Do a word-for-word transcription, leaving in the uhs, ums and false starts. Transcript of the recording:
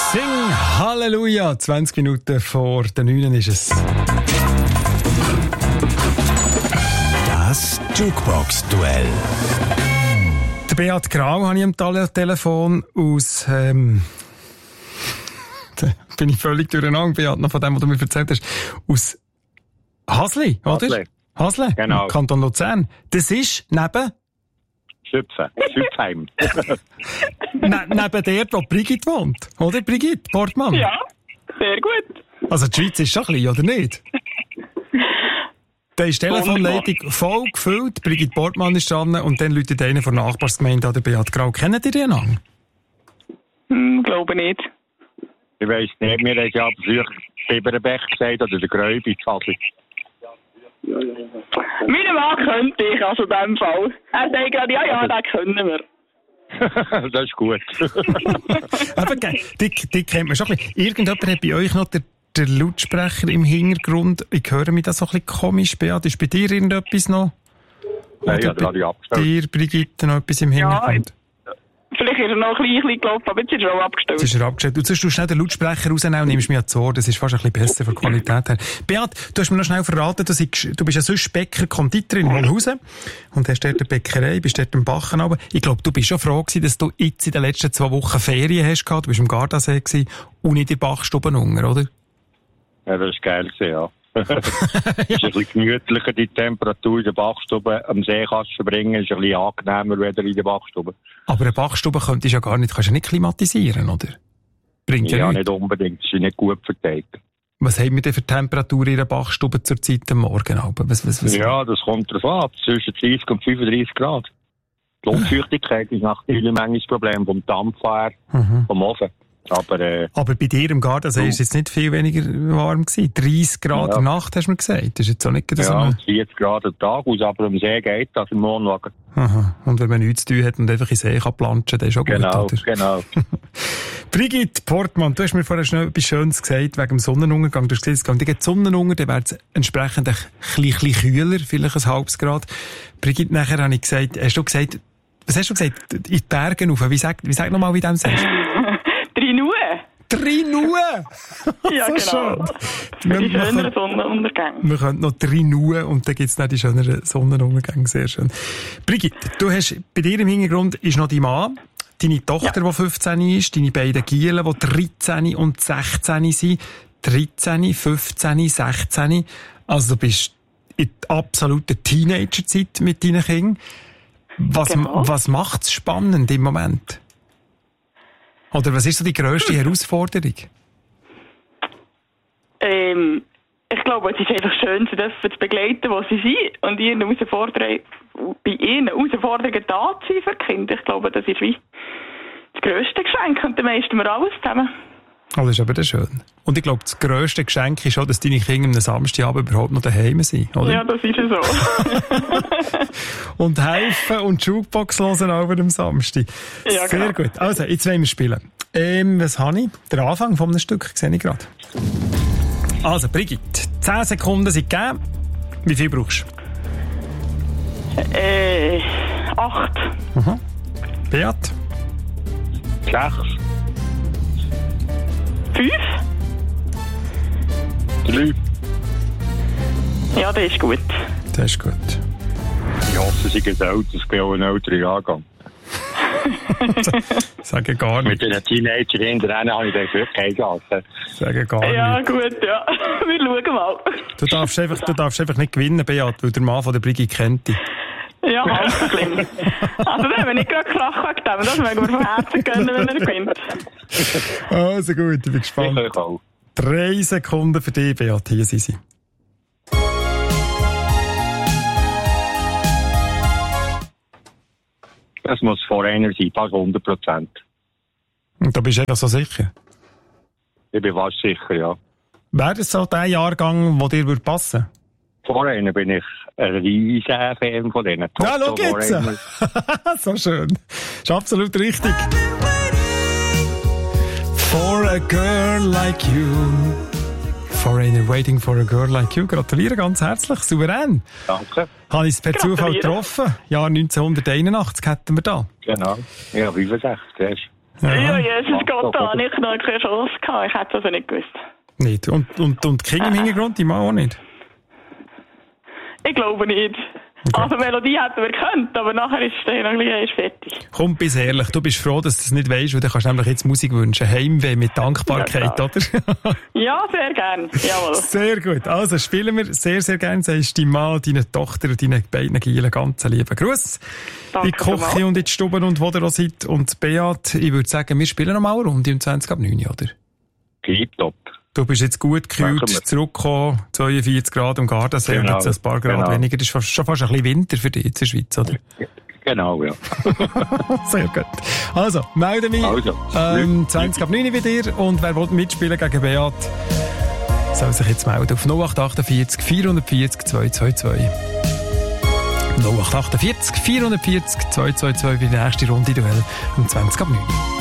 Sing Halleluja! zwanzig Minuten vor der neun ist es. Das Jukebox-Duell. Der Beat Grau habe ich am Tele- Telefon aus... Ähm, da bin ich völlig durcheinander, Beat, noch von dem, was du mir erzählt hast. Aus Hasli, oder? Hasli. Hasli, Genau. im Kanton Luzern. Das ist neben... Schüpfen, Schüpfheim. ne, neben der, wo Brigitte wohnt. Oder, Brigitte Portmann? Ja, sehr gut. Also die Schweiz ist schon klein, oder nicht? Da ist die Telefonleitung voll gefüllt, Brigitte Portmann ist dran und dann läutet einer von der Nachbarsgemeinde an, der Beat Grau. Kennt ihr den an? Hm, glaube nicht. Ich weiss nicht, mir hat ja früher Biberenbech gesagt oder der Gräubi. Meine Mann könnte ich, also in diesem Fall. Er sagt gerade, ja, ja, das können wir. Das ist gut. Aber die, die kennt man schon ein bisschen. Irgendjemand hat bei euch noch den, den Lautsprecher im Hintergrund. Ich höre mich das so ein bisschen komisch, Beat. Ist bei dir irgendetwas noch? Nein, Oder ja, da habe ich bei abgestellt. dir, Brigitte, noch etwas im Hintergrund? Vielleicht ist er noch ein bisschen gelaufen, aber jetzt ist er auch abgestellt. Jetzt ist er abgestellt. Du sollst schnell den Lautsprecher rausnehmen und nimmst mich ans Ohr. Das ist fast ein bisschen besser von der Qualität her. Beat, du hast mir noch schnell verraten, du, sei, du bist ja sonst Bäcker, Konditorin in Holhausen und hast dort eine Bäckerei, bist dort im Bachen runter. Ich glaube, du bist schon froh gewesen, dass du jetzt in den letzten zwei Wochen Ferien hast gehabt. Du bist im Gardasee gewesen und in der Bachstube unten, oder? Ja, das war geil, ja. Es ist ein bisschen gemütlicher, die Temperatur in der Bachstube. Am See kannst du verbringen, ist ein bisschen angenehmer wieder in der Bachstube. Aber eine Bachstube könntest du ja gar nicht, kannst du ja nicht klimatisieren, oder? Bringt ja, Ja, nichts. nicht unbedingt. Sie sind nicht gut verteilt. Was haben wir denn für Temperaturen in der Bachstube zur Zeit am Morgen? Was, was, was? Ja, das kommt darauf an. Zwischen dreißig und fünfunddreißig Grad. Die Luftfeuchtigkeit ist natürlich manchmal das Problem vom Dampf her, Mhm. vom Ofen. Aber, äh, Aber bei dir im Gardasee war es jetzt nicht viel weniger warm gewesen. dreißig Grad Ja. in der Nacht, hast du mir gesagt. Das ist jetzt auch nicht so ja, eine... vierzig Grad am Tag aus, aber am See geht das im Wohnwagen. Aha. Und wenn man nichts zu tun hat und einfach in den See kann planschen, dann ist auch Genau, gut, oder? genau. Brigitte Portmann, du hast mir vorher schnell etwas Schönes gesagt wegen dem Sonnenuntergang. Du hast gesagt, es geht die Sonnenunter, dann wäre es entsprechend ein bisschen kühler, vielleicht ein halbes Grad. Brigitte, nachher habe ich gesagt, hast du gesagt, was hast du gesagt? In die Berge rauf. Wie sag, wie sag nochmal, wie du das sagst? Drinue. Drinue! Ja, So genau. schön. Für die Wir- wir schöneren können- Sonnenuntergänge. Wir können noch Drinue und dann gibt's noch die schöneren Sonnenuntergänge. Sehr schön. Brigitte, du hast, bei dir im Hintergrund ist noch dein Mann, deine Tochter, die fünfzehn ist, deine beiden Gielen, die dreizehn und sechzehn sind. dreizehn, fünfzehn, sechzehn. Also du bist in der absoluten Teenagerzeit mit deinen Kindern. Was, Genau. was macht's spannend im Moment? Oder was ist so die grösste Herausforderung? Ähm, ich glaube, es ist einfach schön, sie dürfen zu begleiten, wo sie sind und ihren Herausforderungen, bei ihren Herausforderungen da zu sein für die Kinder. Ich glaube, das ist wie das grösste Geschenk und dann meistern wir alles zusammen. Oh, das ist aber schön. Und ich glaube, das grösste Geschenk ist auch, dass deine Kinder am Samstagabend überhaupt noch daheim sind, oder? Ja, das ist so. Und helfen und die Jukebox hören auch am Samstag. Ja, Sehr genau. gut. Also, jetzt wollen wir spielen. Ähm, was habe ich? Der Anfang von einem Stück, sehe ich gerade. Also, Brigitte, zehn Sekunden sind gegeben. Wie viel brauchst äh, acht. du? Mhm. Beat? Sechs, Fünf? drei. Ja, das ist gut. Das ist gut. Ich hoffe, sie geht älter. Ich bin auch ein älterer Jahrgang. Sage gar Mit nicht. den Teenager hinterher habe ich dann wirklich keine Chance. Sage gar Ja, nicht. gut, ja. Wir schauen mal. Du darfst, einfach, du darfst einfach nicht gewinnen, Beat, weil der Mann von der Brigitte kennt dich. Ja, alles so schlimm. Also, wenn wir nicht gerade Krach wegen dem, das mögen wir von Herzen gönnen, wenn er gewinnt. Also gut, ich bin Ich gespannt. euch auch. Drei Sekunden für dich, Beat. Hier sind sie. Das muss vor einer sein, fast hundert Prozent. Und da bist du einfach so sicher. Ich bin fast sicher, ja. Wäre das so der Jahrgang, der dir würde passen? Vor einer bin ich ein riesen Fan von denen. Ja, schau Toto, jetzt! Foreigner. So schön. Ist absolut richtig. For a girl like you. Foreigner waiting for a girl like you. Gratuliere ganz herzlich. Souverän. Danke. Habe ich es per Zufall Gratuliere. getroffen. Jahr neunzehnhunderteinundachtzig hätten wir da. Genau. Ja, fünfundsechzig. Das ist Ja, ja Jesus Gott, da habe ich noch keine Chance gehabt. Ich hätte es also nicht gewusst. Nicht? Und, und, und King im Hintergrund, die Mann auch nicht? Ich glaube nicht. Okay. Also Melodie hätten wir gekannt, aber nachher ist es dann noch ein bisschen fertig. Komm, bist ehrlich, du bist froh, dass du es nicht weisst, weil du kannst nämlich jetzt Musik wünschen. Heimweh mit Dankbarkeit, ja, oder? Ja, sehr gern. Jawohl. Sehr gut. Also spielen wir sehr, sehr gern. Sagst deinem Mann, deiner Tochter und deinen beiden Gielen ganz lieben Gruß. Danke. In die Küche und in die Stube und wo ihr auch seid. Und Beat, ich würde sagen, wir spielen noch mal eine Runde um zwanzig ab neun, oder? Tipptopp. Du bist jetzt gut gekühlt zurückgekommen, zweiundvierzig Grad am Gardasee, genau, und jetzt ein paar Grad genau. weniger. Das ist fast, schon fast ein bisschen Winter für dich in der Schweiz, oder? Genau, ja. Sehr gut. Also, melde mich also, ähm, zwanzig ab neun bei dir und wer will mitspielen gegen Beat, soll sich jetzt melden auf null acht achtundvierzig vierhundertvierzig zweihundertzweiundzwanzig. null acht achtundvierzig vierhundertvierzig zweihundertzweiundzwanzig für die nächste Runde Duell um zwanzig ab neun.